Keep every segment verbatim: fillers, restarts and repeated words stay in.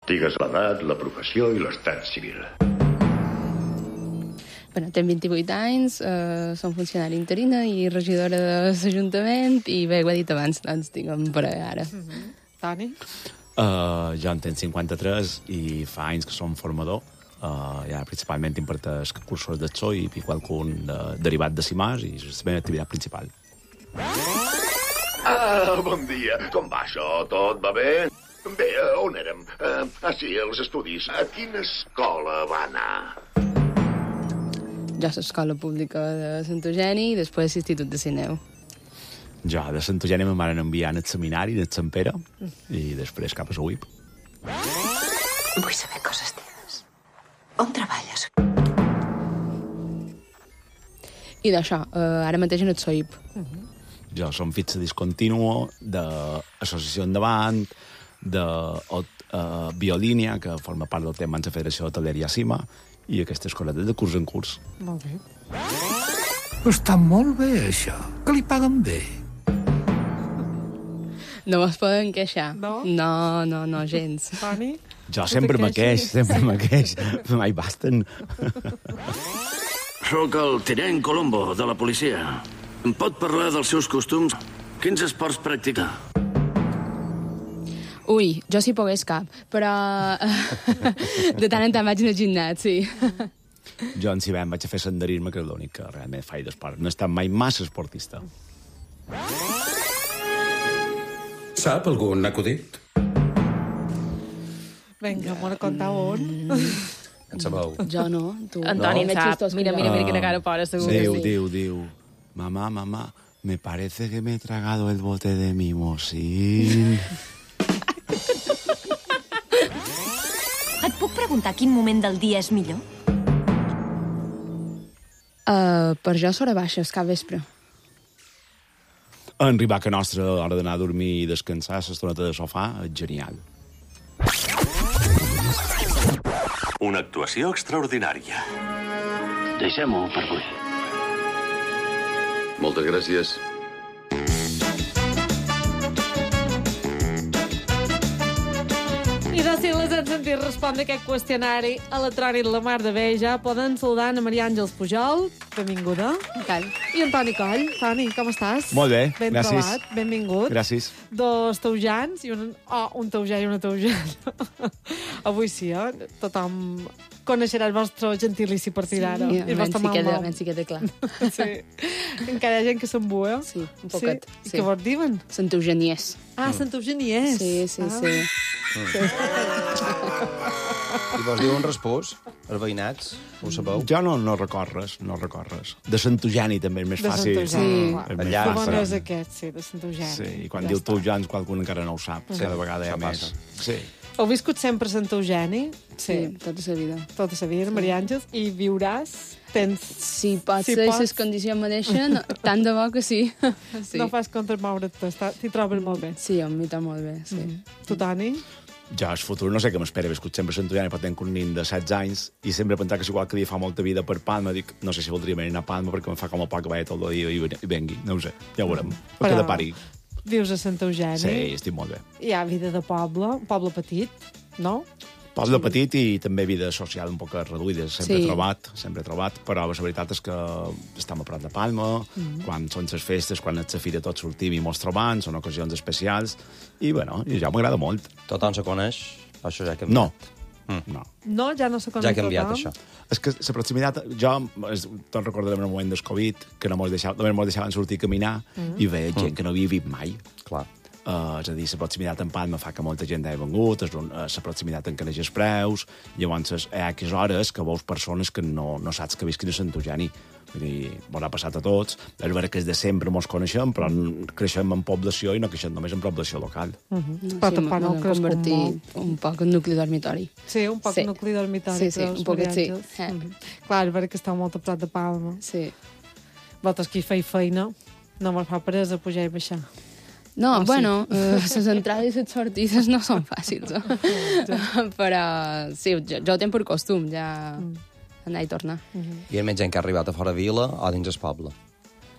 Digues l'edat, la professió i l'estat civil. Bueno, tenc vint-i-vuit anys, eh, som funcionari interina i regidora de l'Ajuntament i bé, ho he dit abans, doncs tinc un parell ara. Mm-hmm. Toni? Uh, jo en tenc cinquanta-tres i fa anys que som formador. Uh, ja principalment imparteix cursos de S O I i qualcun de, derivat de CIMAS i és la meva activitat principal. Ah, bon dia. Com va això? Tot va bé? Bé, on érem? Uh, ah, sí, els estudis. A quina escola va anar? Jo a l'escola pública de Sant Eugeni i després a l'Institut de Sineu. Jo de Sant Eugeni me van enviar al seminari de Sant Pere i després cap a la U I P. Vull saber coses teves. On treballes? I d'això, eh, ara mateix en el S O I P. Uh-huh. Jo som fixa discontinuo d'Associació Endavant, de uh, Biolínia, que forma part del tema en la Federació d'Hoteleria CIMA, i aquesta escoleta de curs en curs. Molt bé. Està molt bé, això. Que li paguen bé. No es poden queixar. No? No, no, no, gens. Toni? Jo sempre me queix, sempre me queix. Mai basten. Soc el tinent Colombo, de la policia. Em pot parlar dels seus costums? Quins esports practica? Ui, jo si pogués cap, però de tant en tant vaig al gimnàs, sí. Jo en Cibem vaig a fer senderisme, que és l'únic que realment faig d'esport. No he estat mai massa esportista. Sap algun acudit? Vinga, m'ho ha contat on? En sabeu? Jo no, tu. Antoni no? en sap. Mira, mira, mira, quina cara fora, segur que Diu, sí. diu, diu. Mamá, mamá, me parece que me he tragado el bote de mimosín. Et puc preguntar quin moment del dia és millor? Uh, per jo s'hora baixa, és cap vespre. Arribar a casa nostra, a l'hora d'anar a dormir i descansar, l'estoneta de sofà, és genial. Una actuació extraordinària. Deixem-ho per avui. Moltes gràcies. I doncs, si les hem sentit respondre aquest qüestionari electrònic la mar de bé, ja poden saludar a Maria Àngels Pujol, benvinguda. Cal. I en Toni Coll. Toni, com estàs? Molt bé, ben gràcies. trobat, benvingut. Gràcies. Dos teujans i un... Oh, un teujà i una teujana. Avui sí, eh? Tothom coneixerà el vostre gentilici a partir d'ara. Sí, I el vostre sí queda, malnom. sí queda clar. Sí. Encara hi ha gent que s'embua. Sí, un poquet. Sí? Sí. I què vos diuen? Sant Eugeniès. Ah, Sant Eugeniès. Sí, sí, ah. sí. I vos diuen respòs, els veïnats, ho sabeu? Jo no, no record res, no record res. De Sant Eugeni també és més De Sant fàcil. Eugeni, Sí. clar. És més Allà, Que bon fàcil. és aquest, sí, de Sant Eugeni. Sí, i quan Ja diu està. Teujans qualcun encara no ho sap. Sí. Cada vegada hi ha Això més. passa. Sí. Heu viscut sempre a Sant Eugeni? Sí, tota la vida. Tota la vida, Maria Àngels. I viuràs? Tens... Si pot Si ser, pots. les condicions me deixen, tant de bo que sí. sí. No fas contra moure't, t'hi trobes molt bé. Sí, a mi està molt bé, sí. Mm. Tu, Toni? Jo, el futur, no sé què m'espera. He viscut sempre a Sant Eugeni, però tenc un nin de setze anys i sempre he pensat que si qualque dia fa molta vida per Palma, dic, no sé si voldria venir a Palma perquè em fa com a poc que vaig tot el dia i, i vengui. No ho sé, ja ho veurem. Però... Però- que de pari. Vius a Sant Eugeni? Sí, estic molt bé. Hi ha vida de poble, un poble petit, no? Poble petit i també vida social un poc reduïda. Sempre Sí. he trobat, sempre he trobat, però la veritat és que estem a prop de Palma, mm. quan són les festes, quan és la fira tots sortim i mos trobam, són ocasions especials, i bueno, i ja m'agrada molt. Tothom se coneix, això ja ha canviat. No, Mm. no. No, ja no sé com Ja ha canviat, això. És que la proximitat... Jo es, te'n recordarem en el moment del Covid, que no mos deixaven, només mos deixaven sortir a caminar mm. i veia gent que no havia vist mai. Clar. Uh, és a dir, la proximitat en Palma fa que molta gent hagi vengut, és un, uh, la proximitat encareix els preus, llavors hi ha aquestes hores que veus persones que no, no saps que visquin a Sant Eugeni. Vull dir, mos ha passat a tots. És vera que és de sempre mos coneixem, però creixem en població i no creixem només en població local. Uh -huh. No, Però sí, tampoc no m'han creus com convertit molt. un poc en nucli dormitori. Sí, un poc Sí. nucli dormitori. Sí, sí, creus, un poquet Maria sí. Àngels? Eh. Mhm. Clar, és vera que esteu molt a prop de Palma. Sí. Vosaltres que hi feu feina, no me'n fa presa pujar i baixar. No, Oh, sí. bueno, eh, les entrades i les sortides no són fàcils, eh? però sí, jo, jo ho tinc per costum, ja Mm. anar i tornar. Hi ha més gent que ha arribat a fora vila o dins el poble?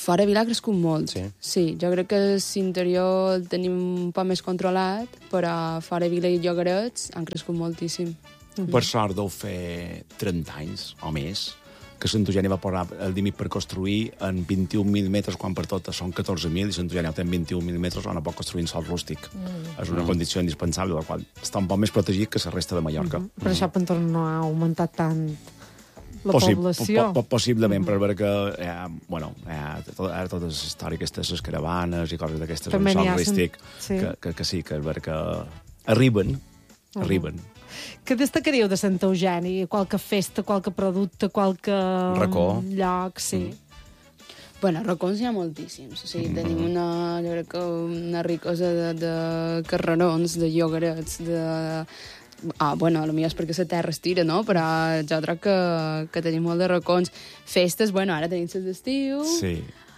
Fora Vila ha crescut molt. Sí? Sí, jo crec que l'interior el tenim un poc més controlat, però fora Vila i Llogarets han crescut moltíssim. Mm-hmm. Per sort deu fer trenta anys o més que Sant Eugeni va posar el límit per construir en vint-i-un mil metres, quan per totes són catorze mil, i Sant Eugeni té vint-i-un mil metres on no pot construir en sòl rústic. Mm. És una condició indispensable, la qual està un poc més protegit que la resta de Mallorca. Mm-hmm. Per això per no ha augmentat tant la Possi població. po po possiblement, mm-hmm. per veure que hi ha, bueno, hi ha, tot, hi ha totes les històriques, les caravanes i coses d'aquestes en sòl rústic, sí. que, que, que sí, que és veure que arriben, mm-hmm. arriben. Què destacaríeu de Sant Eugeni? Qualque festa, qualque producte, qualque Racó. lloc, sí. Mm. Bueno, racons hi ha moltíssims. O sigui, mm. tenim una, jo crec que una riquesa de, de carrerons, de llogarets, de... Ah, bueno, potser és perquè la terra es tira, no? Però jo crec que, que tenim molt de racons. Festes, bueno, ara tenim les d'estiu. Sí.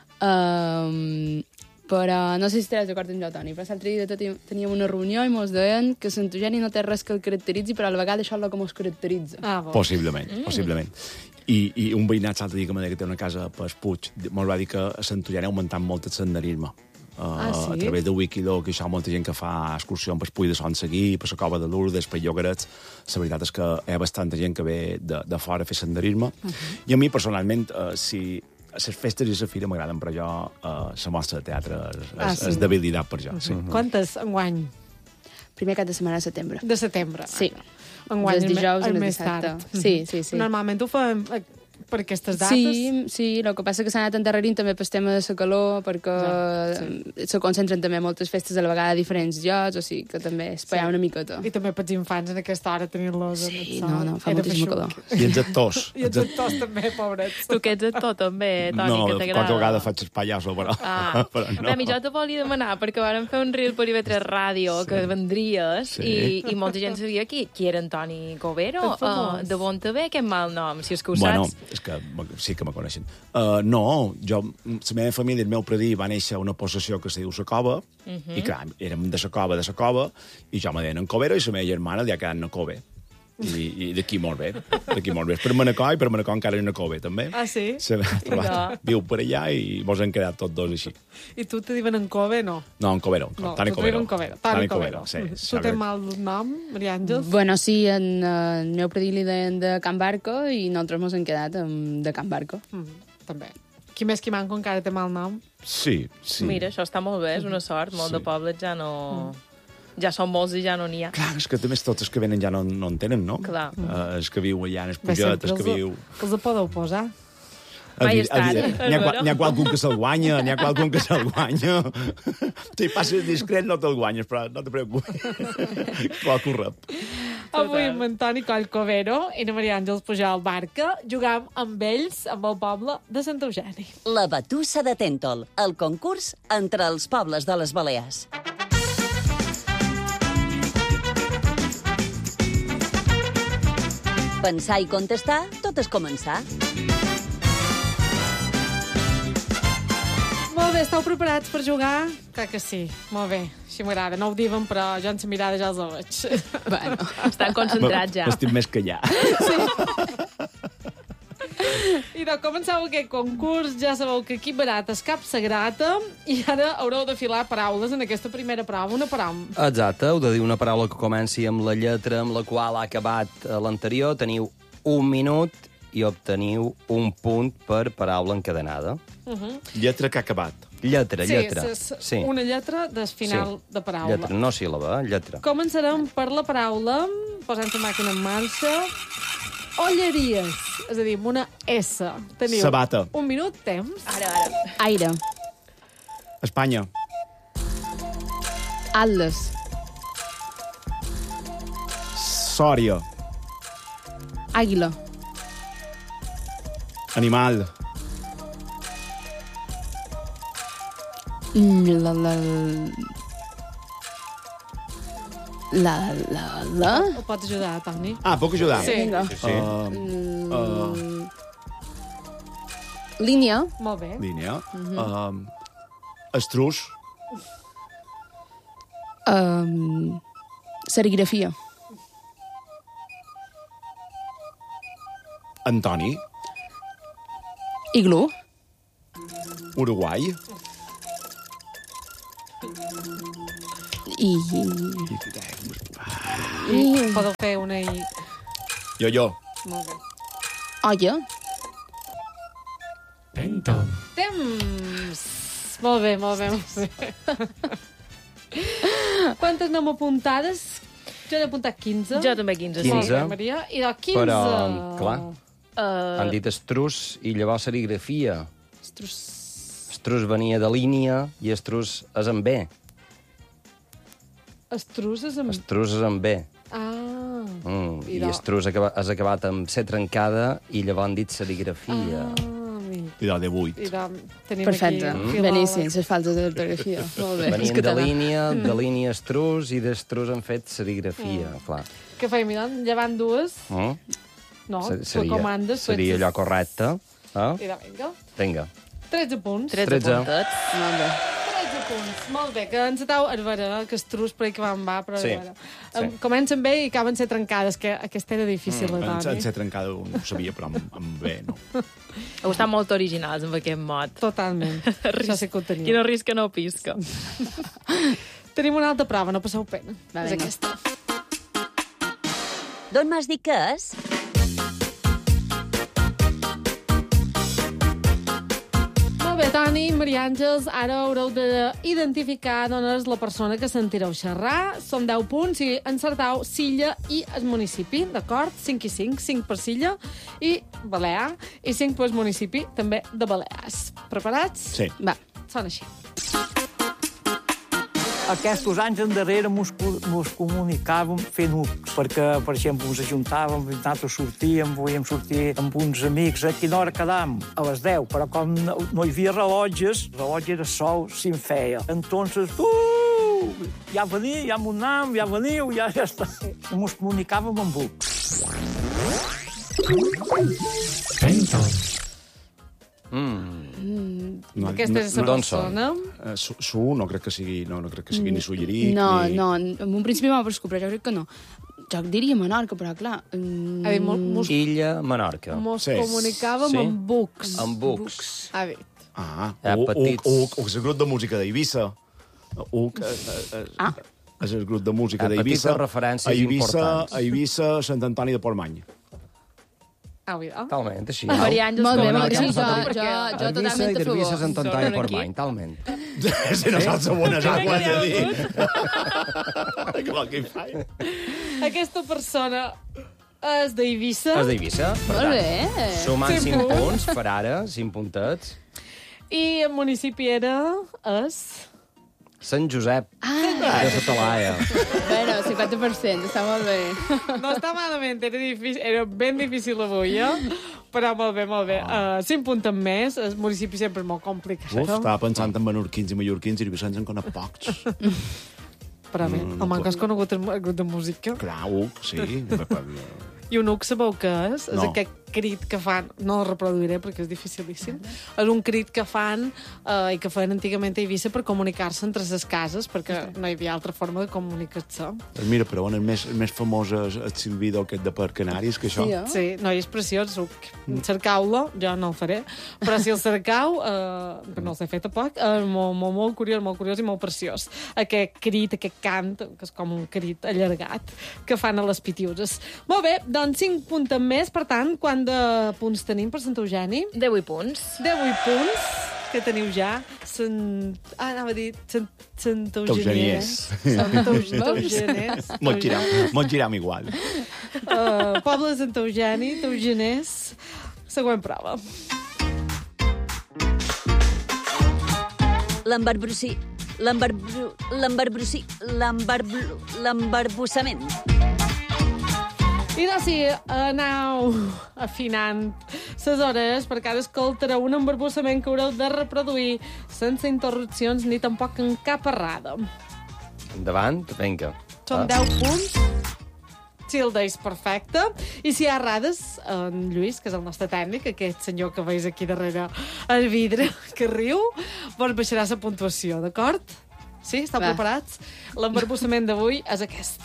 Um, però no sé si estaràs d'acord amb jo, Toni, però l'altre dia teníem una reunió i mos deien que Sant Eugeni no té res que el caracteritzi, però a la vegada això és el que mos caracteritza. Ah, bon. Possiblement, mm. possiblement. I, I un veïnat l'altre dia que m'ha dit que té una casa a Puig, me'l va dir que a Sant Eugeni ha augmentat molt el senderisme. Uh, ah, sí? A través de Wikiloc, i això, molta gent que fa excursió per Puig de Son Seguí, per la Cova de Lourdes, per Llogarets. La veritat és que hi ha bastanta gent que ve de, de fora a fer senderisme. Uh -huh. I a mi, personalment, uh, si... les festes i la fira m'agraden, però jo uh, la mostra de teatre és, ah, és, sí. és debilitat per jo. Uh -huh. Sí. Quantes enguany? Primer cap de setmana de setembre. De setembre? Sí. Enguany, des dijous el i més dissabte. tard. Sí, sí, sí. Normalment ho fem per aquestes dates? Sí, sí, el que passa és que s'ha anat endarrerint també pel tema de la calor, perquè ja, sí. se concentren també moltes festes a la vegada a diferents llocs, o sigui que també espaiar sí. una miqueta. I també pels infants en aquesta hora tenir-los en sí, el sol. no, no, fa moltíssima calor. I els actors. I els actors també, pobrets. Tu que ets actor també, Toni, no, que t'agrada. qualque vegada faig el pallasso, però, ah. però no. A mi jo te volia demanar, perquè vam fer un reel per I V tres Ràdio, sí. que vendries, sí. i, i molta gent sabia qui, qui era en Toni Covero, uh, de bon te ve aquest mal nom, si és que ho bueno, saps. és que sí que me coneixen. Uh, no, jo, la meva família, el meu predí, va néixer a una possessió que se diu la Cova, uh -huh. i clar, érem de la Cova, de la Cova, i jo me deien en Covero, i la meva germana li ha quedat en Cove. I, i d'aquí molt bé, d'aquí molt bé. Per Manacor, i per Manacor encara hi ha una Cove, també. Ah, sí? Se no. Viu per allà i mos han quedat tots dos així. I tu te diuen en Cove, no? No, en Covero. No, Tani tu te Covero. diuen Covero. Tani Covero, sí. Tu tens mal nom, Maria Àngels? Bueno, sí, en uh, el meu predí li deien de Can Barco i nosaltres mos hem quedat um, de Can Barco. Mm, també. Qui més qui manco encara té mal nom? Sí, sí. Mira, això està molt bé, és una sort. Molt sí. de pobles ja no... Mm. Ja són molts i ja no n'hi ha. Clar, és que també tots els que venen ja no, no en tenen, no? Clar. Uh, els que viu allà en el Puget, els que viu... Els ho podeu posar? Mai estat. N'hi ha, ha qualcun que se'l guanya, n'hi ha qualcun que se'l guanya. Si passes discret no te'l guanyes, però no te preocupis. Qualcú rep. Avui amb en Toni Coll Covero i la Maria Àngels Pujol Barca jugam amb ells, amb el poble de Sant Eugeni. La Batussa de Tèntol, el concurs entre els pobles de les Balears. Pensar i contestar, tot és començar. Molt bé, esteu preparats per jugar? Clar que sí, molt bé. Així m'agrada. No ho diuen, però jo en la mirada ja els ho veig. Bueno, estan concentrats ja. Estic més que allà. Sí. I de començar aquest concurs, ja sabeu que aquí barat és cap sagrata i ara haureu de filar paraules en aquesta primera prova. Una paraula. Exacte, heu de dir una paraula que comenci amb la lletra amb la qual ha acabat l'anterior. Teniu un minut i obteniu un punt per paraula encadenada. Uh -huh. Lletra que ha acabat. Lletra, sí, lletra. Sí, una lletra del final sí. de paraula. Lletra, no síl·laba, eh? Lletra. Començarem per la paraula, posant la màquina en marxa. Olleries, és a dir, amb una S. Teniu Sabata. Un minut, temps. Ara, ara. Aire. Espanya. Atles. Sòria. Àguila. Animal. La, la, la, la, la... El pots ajudar, Toni? Ah, puc ajudar? Sí. Vinga. Sí, sí. Uh, uh, Línia. Molt bé. línia. Uh, estrus. Um, serigrafia. Antoni. Iglú. Uruguai. I... I... Podeu fer una i... Jo, jo. Molt bé. Olla. Pentom. Temps! Molt bé, molt bé, molt bé. Quantes n'hem apuntades? Jo n'he apuntat quinze. Jo també quinze, sí. Molt bé, Maria. I de quinze... Però, clar, Uh, han dit estrus i llavors serigrafia. Estrus... Estrus venia de línia i estrus és amb B. Estrus és amb... Estrus és amb B. Ah. Mm. I I de- estrus acaba, has acabat amb C trencada i llavors han dit serigrafia. Ah, amic. I de divuit. I de... Tenim Perfecte. aquí... Beníssim, les faltes d'ortografia. Molt bé. Venien És de català. línia, de línia estrus i d'estrus han fet serigrafia, Mm. clar. Què feim, doncs? Llevant dues? Mm? No, Se- tu seria, comandes. tu seria ets- allò correcte. Eh? I de vinga. Vinga. tretze punts. tretze puntets. Molt bé. tretze punts. Molt bé, que encetau a veure, que estrus per ahí que van va, però Sí. a veure. Sí. Em- Comencen bé i acaben ser trencades, que aquesta era difícil, Mm, la en, Dani. en ser trencada no ho sabia, però amb, amb bé, no. Heu estat molt originals amb aquest mot. Totalment. Això sí que ho tenia. Qui no risca no pisca. Tenim una altra prova, no passeu pena. Va, és vinga. aquesta. D'on m'has dit que és? Molt bé, Toni, Maria Àngels, ara haureu d'identificar d'on és la persona que sentireu xerrar. Són deu punts i encertau Silla i el municipi, d'acord? cinc i cinc, cinc per Silla i Balear, i cinc per municipi també de Balears. Preparats? Sí. Va. Sona així. Aquests anys endarrere mos, co- mos comunicàvem fent ucs, perquè, per exemple, ens ajuntàvem, nosaltres sortíem, volíem sortir amb uns amics, a quina hora quedam? A les deu, però com no, no hi havia rellotges, el rellotge era sol, si em feia. Entonces, uh, ja veniu, ja m'ho anam, ja veniu, ja, ja està. I mos comunicàvem amb ucs. Pentom. Mm. No, Aquesta és la d'on són? persona. Uh, su, su, no crec que sigui, no, no crec que sigui ni Sulleric, No, ni... no, en un principi m'ha prescut, però jo crec que no. Jo diria Menorca, però clar... Mm... Ha dit, mo- mos, Illa, Menorca. mos Sí. comunicàvem Sí. amb bucs. Amb bucs. Ha dit. Ah, Eh, Uc, petits. Uc, Uc, és el grup de música d'Eivissa. Uc, eh, eh, Ah. és el grup de música Eh, d'Eivissa. petites referències a Eivissa, importants. a Eivissa, Sant Antoni de Portmany. Ah, mira. Talment, així. Maria Àngels, Molt bé, com molt bé. que Sí, no jo, sap per jo, què. jo Eivissa totalment i a d'Eivissa, favor. Sant Antoni, Són aquí. Portmany, talment. Si no saps on és, ho has de dir. Què Clar que hi faig. Aquesta persona és d'Eivissa. És d'Eivissa, per Molt tant. bé. Sumant Cinc cinc punts. punts per ara, cinc puntets. I el municipi era... és... Sant Josep Ah, de Satalaia. bueno, cinquanta per cent, està molt bé. No està malament, era, difícil, era ben difícil avui, eh? Però molt bé, molt bé. Uh, cinc punts més, el municipi sempre és molt complicat. Uf, estava pensant en menorquins i mallorquins i Vicenç en conec pocs. Però bé, Mm, el manco has conegut el el grup de música. Clar, Uc, sí. I un uc sabeu què és? És No. aquest crit que fan, no el reproduiré perquè és dificilíssim, és un crit que fan eh, i que feien antigament a Eivissa per comunicar-se entre les cases, perquè no hi havia altra forma de comunicar-se. Doncs mira, però on el més, el més famós és el silbido aquest de per Canaris, que això... Sí, eh? Sí, no, i és preciós, uc. Cercau-lo, jo no el faré, però si el cercau, eh, que no els he fet a poc, és molt, molt, molt curiós, molt curiós i molt preciós. Aquest crit, aquest cant, que és com un crit allargat, que fan a les pitiuses. Molt bé, doncs cinc punts més, per tant, quant de punts tenim per Sant Eugeni? divuit punts. divuit punts, que teniu ja. Sant... Ah, anava a dir Sant, Sant Eugeniers. Sant Eugeniers. Mos giram, mos giram igual. Uh, poble de Sant Eugeni, Eugeners. Següent prova. L'embarbrossi... L'embarbru... L'embarbrossi... L'embarbru... L'embarbussament. I doncs sí, aneu afinant les hores perquè ara escoltareu un embarbussament que haureu de reproduir sense interrupcions ni tampoc en cap errada. Endavant, vinga. Són Ah. deu punts. Si el deis perfecte. I si hi ha errades, en Lluís, que és el nostre tècnic, aquest senyor que veus aquí darrere el vidre, que riu, vos baixarà la puntuació, d'acord? Sí? Esteu Va. preparats? L'embarbussament d'avui és aquest.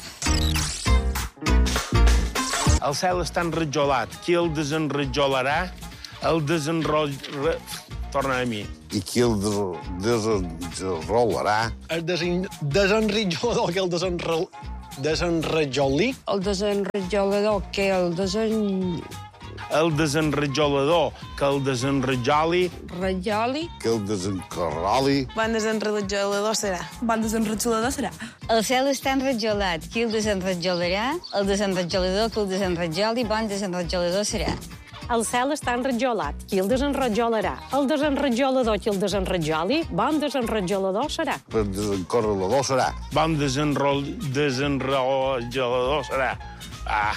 El cel està enrajolat. Qui el desenrajolarà? El desenrotll... tornem-hi. I qui el desenrolarà? El desen... desenritjolador, que el desenrol... desenrajoli? El desenrajolador, que el desen... El desenrajolador, que el desenrajoli... Rajoli? Que el desencarroli? Bon desenrajolador serà. Bon desenrajolador serà. El cel està enrajolat. Qui el desenrajolarà? El desenrajolador que el desenrajoli, bon desenrajolador serà. El cel està enrajolat. Qui el desenrajolarà? El desenrajolador qui el desenrajoli, bon desenrajolador serà. El desencorrelador serà. Bon desenrol... desenrajolador serà. Ah.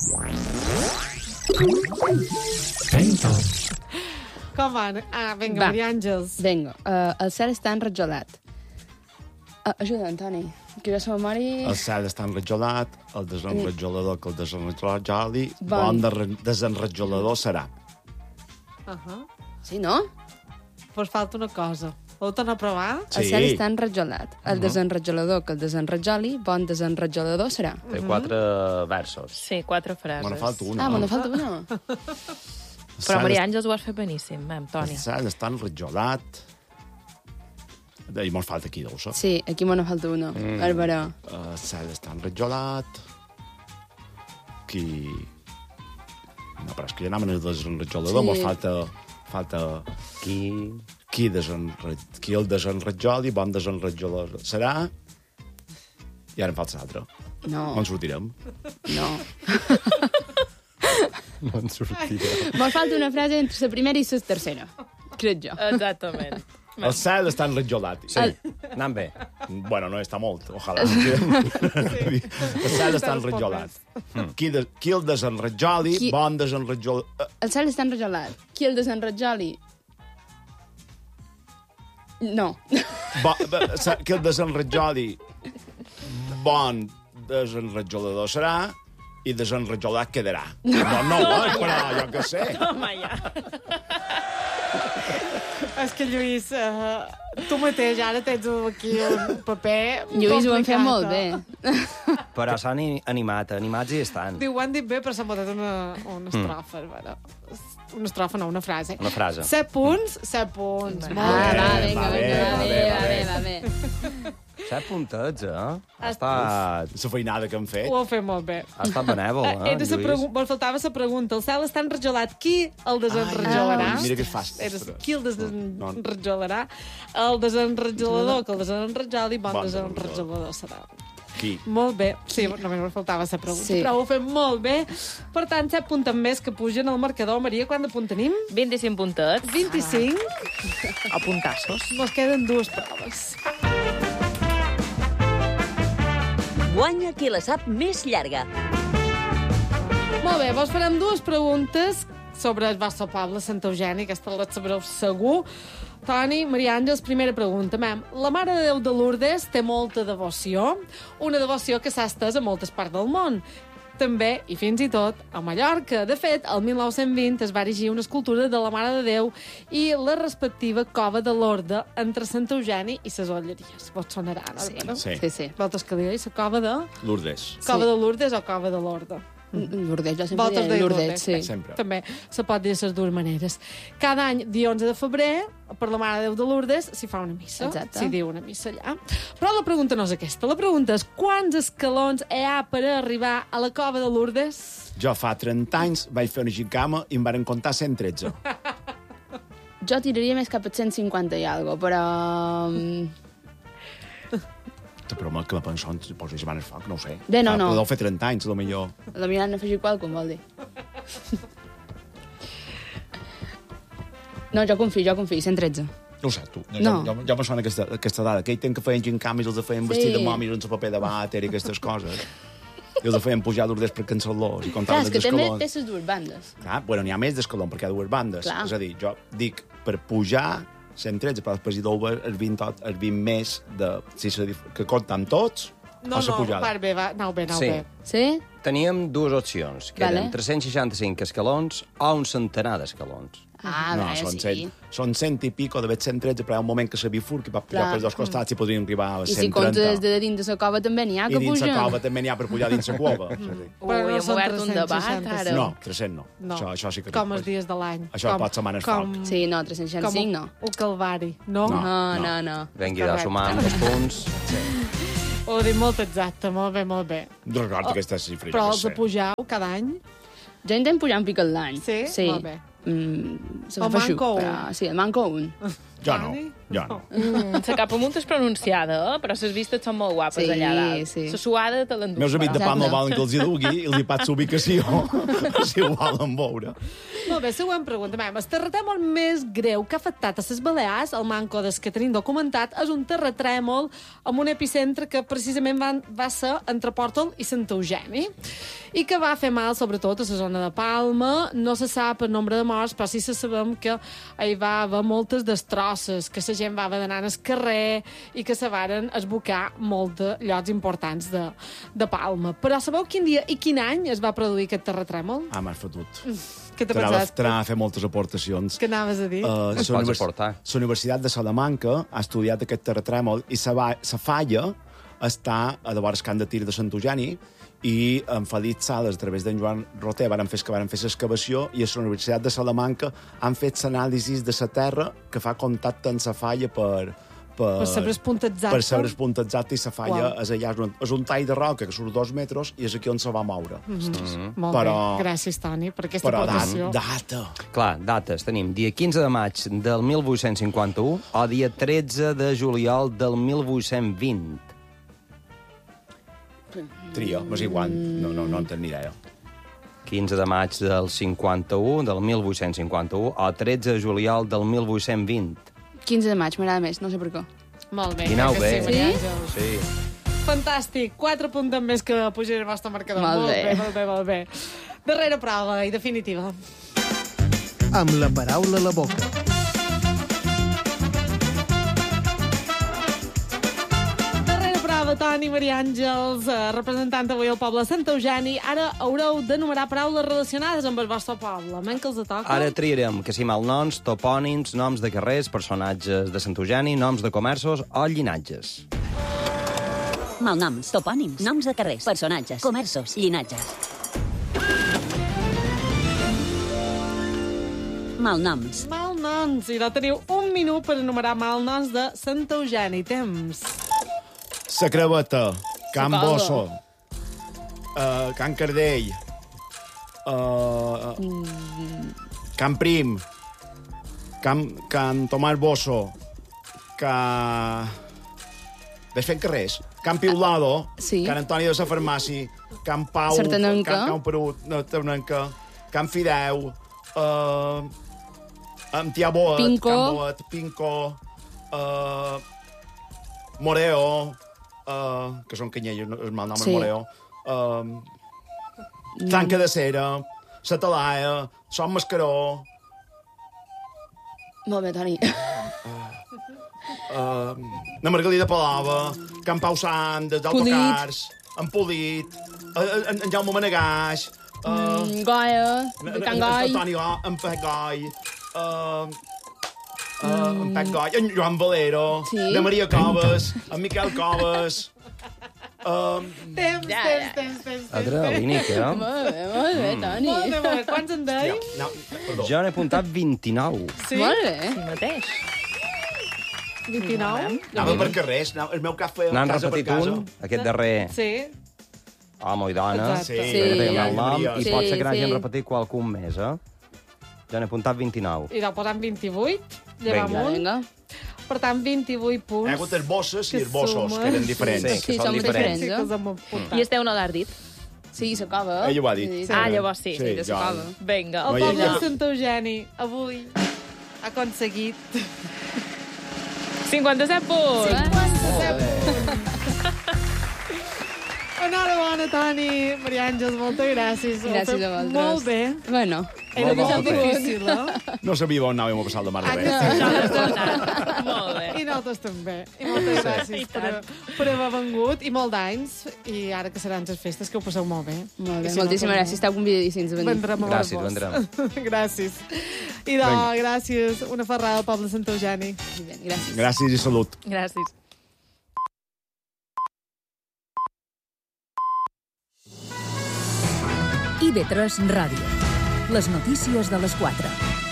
Com van? Ah, vinga, Va. Maria Àngels. Vinga, uh, el cel està enrajolat. Uh, ajuda, Antoni, que jo som memòria... El cel està enrajolat, el desenrajolador que el desenrajoli, Bon. bon de desenrajolador serà. Uh -huh. Sí, no? Pues falta una cosa. Ho torno a provar? Sí. El cel està enrajolat. El Mhm. desenrajolador que el desenrajoli, bon desenrajolador serà. Té quatre versos. Sí, quatre frases. Me'n falta una. Ah, me'n falta una. Però Maria Àngels ho has fet beníssim, Antoni. El cel està enrajolat. I me'n falta aquí, dolça. Sí, aquí me'n falta una. Mm. A veure. El cel està enrajolat. Qui... No, però és que ja anaven el desenrajolador, Sí. me'n falta... falta... Qui... Qui, desenra... Qui el desenrajoli, bon desenrajolador serà... I ara em falta l'altre. No. No en sortirem. No. No en sortirem. Me'n falta una frase entre la primera i la tercera, crec jo. Exactament. El cel està enrajolat. Sí, el... anant bé. Bueno, no està molt, ojalà. Sí. El cel està enrajolat. Qui, de... Qui el desenrajoli, Qui... bon desenrajol... El cel està enrajolat. Qui el desenrajoli... No. Bo... Qui el desenrajoli, bon desenrajolador serà i desenrajolat quedarà. No, no, no, no però jo què sé. Home, ja. És que, Lluís, uh, tu mateix ara tens aquí un paper Lluís, ho hem fet complicat, molt eh? bé. Però s'han animat, animats i estan. Diu, ho han dit bé, però s'ha botat una, una estrofa. Mm. Bueno, una estrofa, no, una frase. Una frase. Set punts, set punts. Ah, Molt va, bé. vinga, va bé, vinga, va va bé, bé, va va bé, bé. va bé. Set puntets, eh? Ha Ha estat... La feinada que hem fet. Ho heu fet molt bé. Ha estat benèvol, eh, Era sa Lluís? pregu- Me'n faltava la pregunta. El cel està enrajolat. Qui el desenrajolarà? Ai, mira que és fàcil. Era Ostres. qui el desenrajolarà? El desenrajolador, que el desenrajoli, bon Bon desenrajolador serà. Qui? Molt bé. Sí, només me faltava la pregunta. Sí. Però ho heu fet molt bé. Per tant, set punts més que pugen al marcador. Maria, quant de punt tenim? vint-i-cinc puntets. vint-i-cinc. A puntassos. Nos queden dues proves. Guanya qui la sap més llarga. Molt bé, vos farem dues preguntes sobre el vostre poble, Santa Eugènia, aquesta la sabreu segur. Toni, Maria Àngels, primera pregunta. Mem, la Mare de Déu de Lourdes té molta devoció, una devoció que s'ha estès a moltes parts del món. També, i fins i tot, a Mallorca. De fet, el mil nou-cents vint es va erigir una escultura de la Mare de Déu i la respectiva Cova de Lorda entre Santa Eugènia i ses Olleries. Vos sonarà, no? Sí, no? Sí. sí. sí. Vosaltres que digueu, la Cova de... Lourdes. Cova Sí. de Lourdes o Cova de Lorda? Lourdes, jo sempre Vosaltres diré deieu Lourdes, sí. Sempre. També se pot dir de les dues maneres. Cada any, dia onze de febrer, per la Mare de Déu de Lourdes, s'hi fa una missa. Exacte. S'hi diu una missa allà. Però la pregunta no és aquesta. La pregunta és quants escalons hi ha per arribar a la Cova de Lourdes? Jo fa trenta anys vaig fer una gicama i em varen comptar cent tretze. Jo tiraria més cap a cent cinquanta i algo, però... um, Però home, que me penso, poso les mans al foc, no ho sé. Bé, no, Fa- no. Podeu fer trenta anys, a lo millor. La mirant a afegir qualcun, vol dir. No, jo confio, jo confio, cent tretze. No ho sé, tu. Jo, No. jo, jo me sona aquesta, aquesta dada. Aquell temps que feien gincamis, els feien vestir Sí. de mòmies amb el paper de vàter i aquestes coses. I els feien pujar d'ordres per cançalors i Clar, contaven és que els també escalons. té les dues bandes. Clar, bueno, n'hi ha més d'escalons, perquè hi ha dues bandes. Clar. És a dir, jo dic, per pujar cent tretze, però després hi deu haver els vint, tot, els vint més de, si se, dif- que compten tots, No, o la no, pujada. va bé, va, anau bé, anau Sí. bé. Sí? teníem dues opcions, que Vale. eren tres-cents seixanta-cinc escalons o un centenar d'escalons. Ah, no, vaja, són, sí. cent, són cent i pico, de cent tretze, però hi ha un moment que la bifurca i va pujar Clar. pels dos costats i podrien arribar a I si cent trenta. comptes de dins de la cova també n'hi ha que I dins pugen. la cova també n'hi ha per pujar dins la cova. Ui, Però no hem són obert un tres-cents debat, seixanta-cinc. ara. No, tres-cents no. No. Això, això sí que Com no. els dies de l'any. Això com, pot setmanes com, foc. Sí, no, tres-cents seixanta-cinc no. Un calvari, no? No, no, no. no. Vengui de Correcte. sumar amb dos punts. Ho he dit molt exacte, molt bé, molt bé. Recordo aquesta xifra. Però jo els què de sé. pujau cada any? Jo intento pujar un pic al l'any. Sí? Sí. Molt bé. Mm, se El fa feixuc, manco un. però sí, el manco un. Jo no, jo no. Mm, la capa amunt és pronunciada, eh? Però les vistes són molt guapes Sí, allà dalt. sí. La suada te l'endús. Meus amics de però. Palma volen que els hi dugui i els hi pas ubicació si ho volen veure. Molt bé, següent pregunta. Mem, el terratrèmol més greu que ha afectat a les Balears, el manco des que tenim documentat, és un terratrèmol amb un epicentre que precisament va, va ser entre Pòrtol i Sant Eugeni i que va fer mal sobretot a la zona de Palma. No se sap el nombre de morts, però sí se sabem que hi va haver moltes destrosses, que la gent va haver d'anar al carrer i que se varen esbocar molt de llocs importants de, de Palma. Però sabeu quin dia i quin any es va produir aquest terratrèmol? Ah, m'has fotut. Què te T'anava pensaves? t'anava a fer moltes aportacions. Què anaves a dir? Uh, Ens la pots univers- aportar. la Universitat de Salamanca ha estudiat aquest terratrèmol i la va- la falla està a de vores Can de Tir de Sant Eugeni i en Felip Sales, a través d'en Joan Roter, van fer que van fer l'excavació i a la Universitat de Salamanca han fet l'anàlisi de la terra que fa contacte amb la falla per, per, Per saber el punt exacte. Per saber el punt exacte i la falla Uau. és allà. És un, és un tall de roca que surt dos metres i és aquí on se va moure. Mm -hmm. Molt Però- bé, gràcies, Toni, per aquesta Però aportació. dat, data. Clar, dates. Tenim dia quinze de maig del mil vuit-cents cinquanta-u o dia tretze de juliol del mil vuit-cents vint. Tria, m'és igual. No, no, no en tenc ni idea. quinze de maig del cinquanta-u, del mil vuit-cents cinquanta-u, o tretze de juliol del mil vuit-cents vint. quinze de maig, m'agrada més, no sé per què. Molt bé. Dinou crec que bé. Sí, Maria Àngels. Sí. Fantàstic. Quatre punts més que pujaré el vostre marcador. Molt bé. bé, molt bé, molt bé. Darrera prova i definitiva. Amb la paraula a la boca. Darrera prova, Toni, Maria Àngels, eh, representant avui el poble de Sant Eugeni. Ara haureu d'enumerar paraules relacionades amb el vostre poble. Men que els toca. Ara triarem que si malnoms, topònims, noms de carrers, personatges de Sant Eugeni, noms de comerços o llinatges. Malnoms, topònims, noms de carrers, personatges, comerços, llinatges. Malnoms. Malnoms. I ara teniu un minut per enumerar malnoms de Sant Eugeni. Temps. Sa Creveta, Can Sa Calva. Bosso, uh, Can Cardell, uh, Can Prim, Can, Can Tomàs Bosso, Can... Ves fent carrers? Can Piulado, Sí. Can Antoni de la Farmàcia, Can Pau, Sartanenca. Can Can Perut, no, Sartanenca, Can Fideu, uh, amb Tia Boet, Pinco. Can Boet, Pinco, uh, Moreo, uh, que són canyelles, no- el mal nom és Sí. Moreo, uh, Tanca de Cera, Satalaia, Son Mascaró, Molt bé, Toni. uh, na Margalida Palava, Can Pau Sant, dels autocars, en Polit, uh, en, en Jaume Manegaix, uh, Mm, Goya, de Can Goi. Toni Go, en Pep Goi, uh, uh, en Pep Goi, en Joan Valero, Sí. de Maria Coves, en Miquel Coves, um, Temps, Ja, temps, ja. temps, temps. Adrenalínic, eh? Molt bé, molt bé, Toni. Molt bé, molt bé. Quants en deim? no, perdó. Jo n'he apuntat vint-i-nou. Sí? Molt bé. Sí mateix. vint-i-nou? Anava per carrers, anava, el meu cap feia N'han casa per repetit casa. un, aquest darrer, Sí. home i dona, Exacte. Sí, Sí. que feia ja, el nom, ja, i sí, pot ser que n'hagin sí. repetit qualcun més, eh? Jo n'he apuntat vint-i-nou. I del posant vint-i-vuit, lleva Vinga. amunt. Vinga. Per tant, vint-i-vuit Hi punts. ha hagut els bosses i Que els bossos, suma. que eren diferents. Sí, que Sí, són som diferents. Sí, que diferents, els eh? hem apuntat. I esteu no l'has dit? Sí, la cova. Ell ho ha dit. Sí, sí. Ah, llavors sí. Sí, de jo- la cova. Vinga. El No, poble ja- de Sant Eugeni, avui, ha aconseguit... cinquanta-set punts. Enhorabona, Toni. Maria Àngels, moltes gràcies. Ho heu Gràcies fet a vosaltres. Molt bé. Bueno, Era molt difícil, eh? No sabia on anàvem a passar el de mar de bé. Molt bé. I nosaltres també. I moltes gràcies per, per haver vengut, i molt d'anys, i ara que seran les festes, que ho passeu molt bé. Molt bé, moltíssimes gràcies, esteu convidadíssims a venir. Vendrem a Gràcies, vos. vendrem. Gràcies. I de, gràcies. Una ferrada al poble de Sant Eugeni. Gràcies. Gràcies i salut. Gràcies. I V tres Ràdio. Les notícies de les quatre.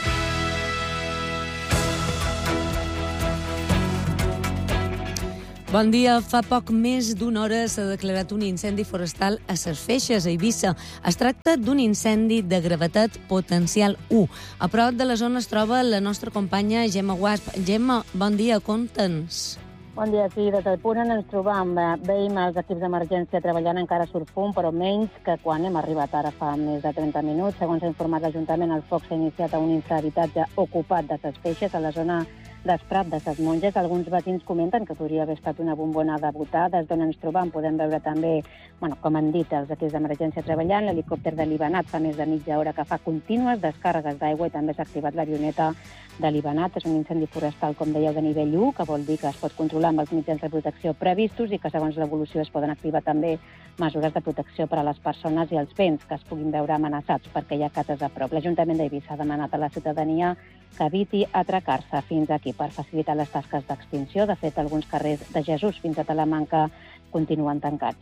Bon dia. Fa poc més d'una hora s'ha declarat un incendi forestal a Ses Feixes, a Eivissa. Es tracta d'un incendi de gravetat potencial u. A prop de la zona es troba la nostra companya Gemma Guasp. Gemma, bon dia, conta'ns. Bon dia, sí. Des del punt on ens trobam, veiem els equips d'emergència treballant encara surt fum, però menys que quan hem arribat ara fa més de trenta minuts. Segons ha informat l'Ajuntament, el foc s'ha iniciat a un infrahabitatge ocupat de Ses Feixes, a la zona d'Esprat de Ses Monges. Alguns veïns comenten que podria haver estat una bombona de botar. Des d'on ens trobam podem veure també, bueno, com han dit, els equips d'emergència treballant. L'helicòpter de l'Ibanat fa més de mitja hora que fa contínues descàrregues d'aigua i també s'ha activat l'avioneta de l'Ibanat. És un incendi forestal, com dèieu, de nivell u, que vol dir que es pot controlar amb els mitjans de protecció previstos i que segons l'evolució es poden activar també mesures de protecció per a les persones i els béns que es puguin veure amenaçats perquè hi ha cases a prop. L'Ajuntament d'Eivissa ha demanat a la ciutadania que eviti atracar-se fins aquí per facilitar les tasques d'extinció. De fet, alguns carrers de Jesús fins a Talamanca continuen tancats.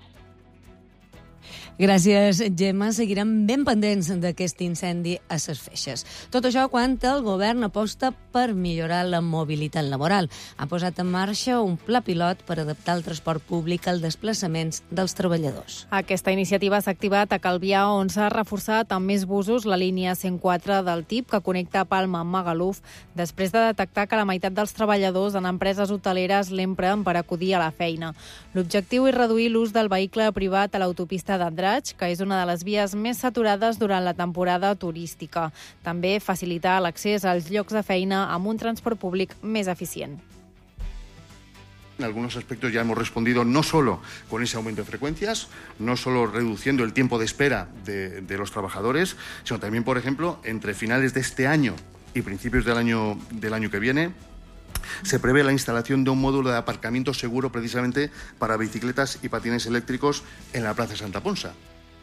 Gràcies, Gemma. Seguirem ben pendents d'aquest incendi a Ses Feixes. Tot això quan el govern aposta per millorar la mobilitat laboral. Ha posat en marxa un pla pilot per adaptar el transport públic als desplaçaments dels treballadors. Aquesta iniciativa s'ha activat a Calvià, on s'ha reforçat amb més busos la línia cent quatre del T I P que connecta Palma amb Magaluf, després de detectar que la meitat dels treballadors en empreses hoteleres l'empren per acudir a la feina. L'objectiu és reduir l'ús del vehicle privat a l'autopista d'Andratx, que és una de les vies més saturades durant la temporada turística. També facilitar l'accés als llocs de feina amb un transport públic més eficient. En algunos aspectos ya hemos respondido no solo con ese aumento de frecuencias, no solo reduciendo el tiempo de espera de, de los trabajadores, sino también, por ejemplo, entre finales de este año y principios del año, del año que viene, se prevé la instalación de un módulo de aparcamiento seguro precisamente para bicicletas y patines eléctricos en la Plaza Santa Ponsa.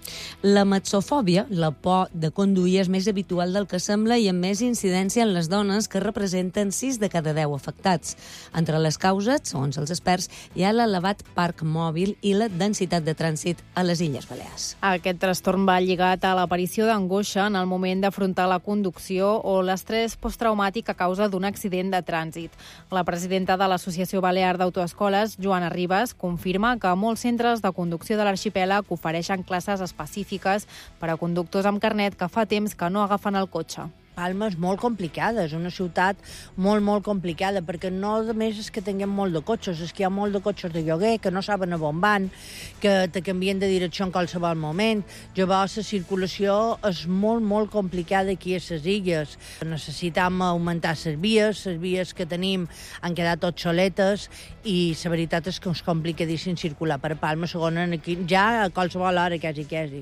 La metsofòbia, la por de conduir, és més habitual del que sembla i amb més incidència en les dones, que representen sis de cada deu afectats. Entre les causes, segons els experts, hi ha l'elevat parc mòbil i la densitat de trànsit a les Illes Balears. Aquest trastorn va lligat a l'aparició d'angoixa en el moment d'afrontar la conducció o l'estrès posttraumàtic a causa d'un accident de trànsit. La presidenta de l'Associació Balear d'Autoescoles, Joana Ribas, confirma que molts centres de conducció de l'arxipèlag ofereixen classes específiques per a conductors amb carnet que fa temps que no agafen el cotxe. Palma és molt complicada, és una ciutat molt, molt complicada, perquè no només és que tinguem molt de cotxes, és que hi ha molt de cotxes de lloguer que no saben a on van, que te canvien de direcció en qualsevol moment. Llavors, la circulació és molt, molt complicada aquí a les illes. Necessitam augmentar les vies, les vies que tenim han quedat obsoletes i la veritat és que ens complicadíssim circular per Palma, segons aquí, ja a qualsevol hora, quasi, quasi.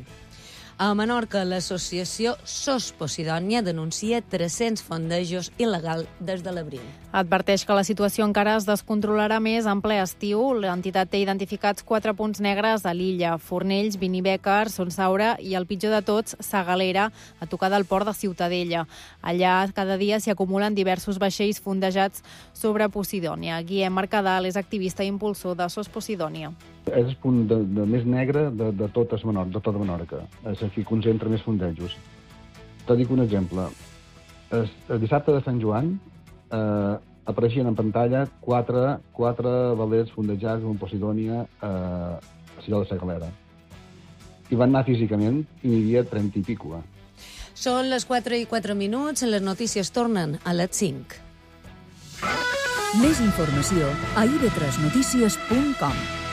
A Menorca, l'associació Sos Posidònia denuncia tres-cents fondejos il·legal des de l'abril. Adverteix que la situació encara es descontrolarà més en ple estiu. L'entitat té identificats quatre punts negres a l'illa: Fornells, Vinibècar, Son Saura i, el pitjor de tots, Sagalera, a tocar del port de Ciutadella. Allà cada dia s'hi acumulen diversos vaixells fondejats sobre Posidònia. Guillem Mercadal és activista i impulsor de Sos Posidònia. És el punt de, de més negre de, de, tot Menorca, de tota Menorca. És aquí concentra més fondejos. Te dic un exemple. El, el dissabte de Sant Joan eh, apareixien en pantalla quatre, quatre velers fondejats en Posidònia eh, a Silla de Sagalera. I van anar físicament i n'hi havia trenta i pico. Eh? Són les quatre i quatre minuts, les notícies tornen a les cinc. Més informació a i ve tres notícies punt com.